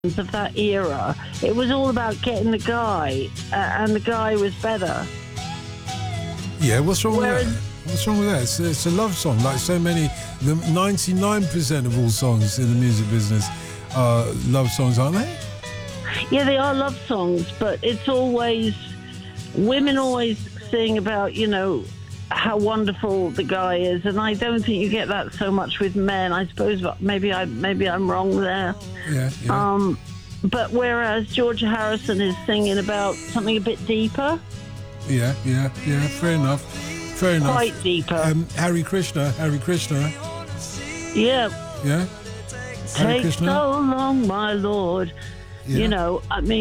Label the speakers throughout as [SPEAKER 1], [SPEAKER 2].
[SPEAKER 1] of that era. It was all about getting the guy, and the guy was better.
[SPEAKER 2] Yeah, what's wrong with that? What's wrong with that? It's a love song, like so many. The 99% of all songs in the music business are love songs, aren't they?
[SPEAKER 1] Yeah, they are love songs, but it's always women always sing about, how wonderful the guy is, and I don't think you get that so much with men. I suppose maybe I'm wrong there.
[SPEAKER 2] Yeah.
[SPEAKER 1] But whereas George Harrison is singing about something a bit deeper.
[SPEAKER 2] Yeah. Fair enough.
[SPEAKER 1] Quite deeper.
[SPEAKER 2] Hare Krishna.
[SPEAKER 1] Yeah.
[SPEAKER 2] Yeah.
[SPEAKER 1] Take so long, my lord.
[SPEAKER 2] Yeah.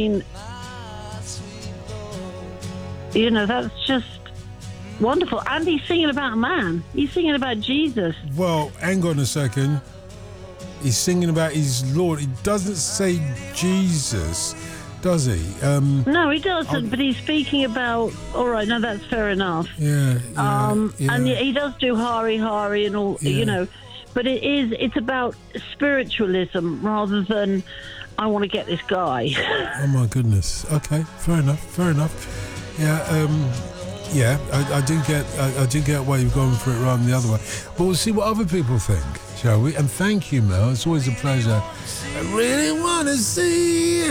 [SPEAKER 1] That's just wonderful. And he's singing about a man. He's singing about Jesus.
[SPEAKER 2] Well, hang on a second. He's singing about his Lord. He doesn't say Jesus, does he?
[SPEAKER 1] No, he doesn't, but he's speaking about... All right, now that's fair enough.
[SPEAKER 2] Yeah.
[SPEAKER 1] And he does do Hari and all, but it's about spiritualism rather than, I want to get this guy.
[SPEAKER 2] Oh, my goodness. Okay, fair enough. Yeah, I do get why you've gone for it rather than the other way. But we'll see what other people think, shall we? And thank you, Mel. It's always a pleasure. I really want to see.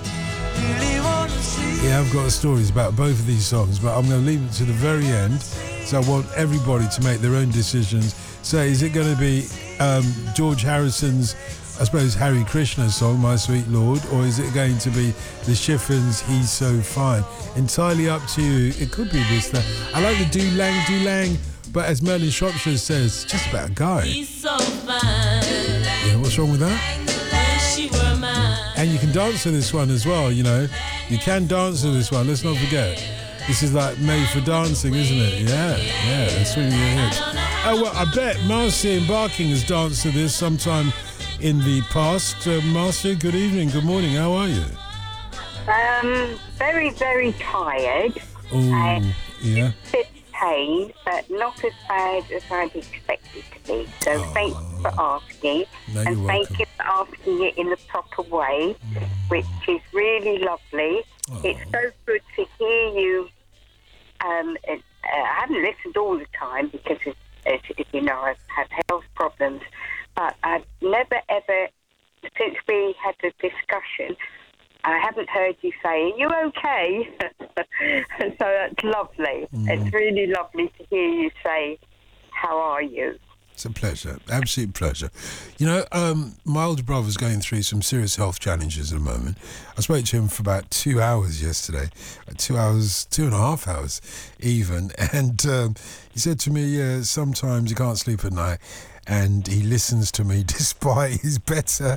[SPEAKER 2] Yeah, I've got stories about both of these songs, but I'm going to leave it to the very end. So I want everybody to make their own decisions. So is it going to be George Harrison's, I suppose, Hare Krishna song, My Sweet Lord, or is it going to be the Chiffons' He's So Fine? Entirely up to you. It could be this, that. I like the do lang, but as Merlin Shropshire says, it's just about a guy.
[SPEAKER 3] He's so fine.
[SPEAKER 2] Yeah, what's wrong with that? And you can dance to this one as well, You can dance to this one, let's not forget. This is like made for dancing, isn't it? Yeah, that's really it. Oh, well, I bet Marcia in Barking has danced to this sometime in the past. Marcia, good evening, good morning, how are you?
[SPEAKER 4] Very, very tired.
[SPEAKER 2] Oh, yeah.
[SPEAKER 4] Bit pain, but not as bad as I'd expected to be. So thanks for asking.
[SPEAKER 2] No,
[SPEAKER 4] and thank you for asking it in the proper way, which is really lovely. It's so good to hear you. I haven't listened all the time because, as you know, I've had health problems. But I've never, ever, since we had the discussion, I haven't heard you say, are you okay? So that's lovely. It's really lovely to hear you say, how are you?
[SPEAKER 2] It's a pleasure, absolute pleasure. My older brother's going through some serious health challenges at the moment. I spoke to him for about 2 hours yesterday, 2.5 hours even, and he said to me, sometimes he can't sleep at night. And he listens to me despite his better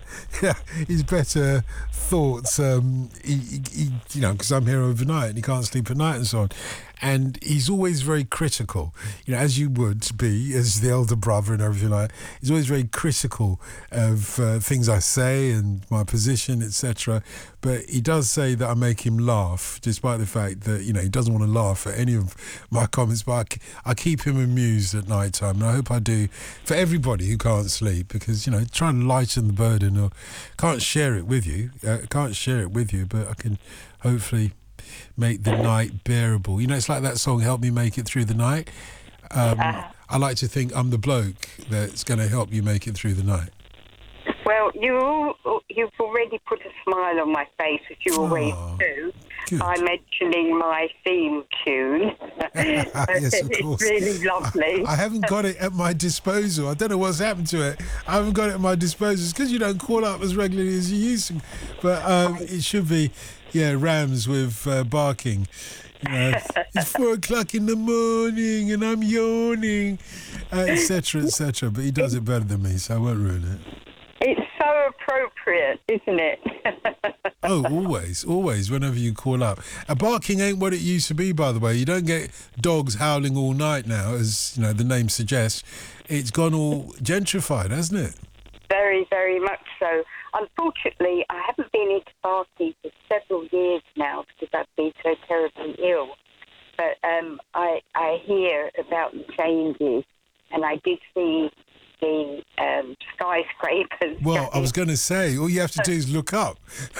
[SPEAKER 2] thoughts. Because I'm here overnight and he can't sleep at night and so on. And he's always very critical, as you would be as the elder brother and everything like that. He's always very critical of things I say and my position, etc. But he does say that I make him laugh, despite the fact that, he doesn't want to laugh at any of my comments. But I keep him amused at night time. And I hope I do for everybody who can't sleep, because, trying to lighten the burden, or can't share it with you. But I can hopefully make the night bearable. It's like that song, Help Me Make It Through the Night. I like to think I'm the bloke that's going to help you make it through the night.
[SPEAKER 4] Well, you've already put a smile on my face, as you always do,
[SPEAKER 2] good.
[SPEAKER 4] by mentioning my theme tune.
[SPEAKER 2] Yes, of course.
[SPEAKER 4] It's really lovely.
[SPEAKER 2] I haven't got it at my disposal. I don't know what's happened to it. I haven't got it at my disposal. It's because you don't call up as regularly as you used to. But it should be, Rams with Barking. It's 4 o'clock in the morning and I'm yawning, etc., etc. But he does it better than me, so I won't ruin it.
[SPEAKER 4] It's so appropriate, isn't it?
[SPEAKER 2] Oh, always, whenever you call up. Barking ain't what it used to be, by the way. You don't get dogs howling all night now, as the name suggests. It's gone all gentrified, hasn't it?
[SPEAKER 4] Very, very much so. Unfortunately, I haven't been into Barking for several years now because I've been so terribly ill. But I hear about the changes, and I did see the skyscrapers.
[SPEAKER 2] Well, I was going to say, all you have to do is look up.